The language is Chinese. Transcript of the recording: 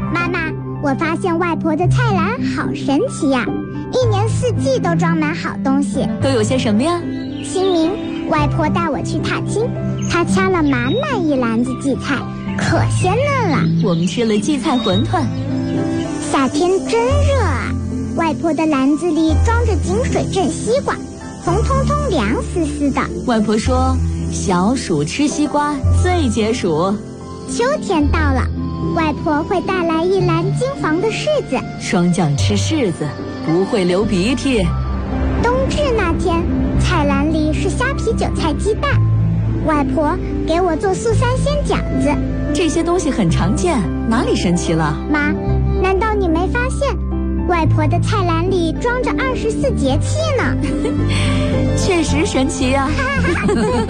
妈妈，我发现外婆的菜篮好神奇呀，一年四季都装满好东西。 都有些什么呀？ 清明，外婆带我去踏青，她掐了满满一篮子荠菜，可鲜嫩了。 我们吃了荠菜馄饨。 夏天真热啊，外婆的篮子里装着井水镇西瓜，红彤彤凉丝丝的。 外婆说，小暑吃西瓜最解暑。 秋天到了，外婆会带来一篮金黄的柿子， 霜降吃柿子不会流鼻涕。 冬至那天，菜篮里是虾皮韭菜鸡蛋，外婆给我做素三鲜饺子。 这些东西很常见，哪里神奇了？ 妈，难道你没发现外婆的菜篮里装着24节气呢？ 确实神奇呀。